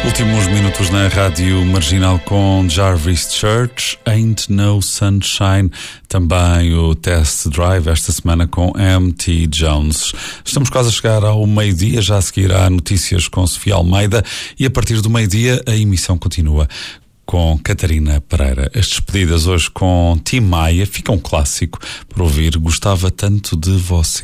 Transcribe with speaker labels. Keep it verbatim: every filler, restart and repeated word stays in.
Speaker 1: Últimos minutos na Rádio Marginal com Jarvis Church, Ain't No Sunshine, também o Test Drive esta semana com M T Jones. Estamos quase a chegar ao meio-dia, já a seguir há notícias com Sofia Almeida e a partir do meio-dia a emissão continua com Catarina Pereira. As despedidas hoje com Tim Maia, fica um clássico por ouvir, Gostava Tanto de Você.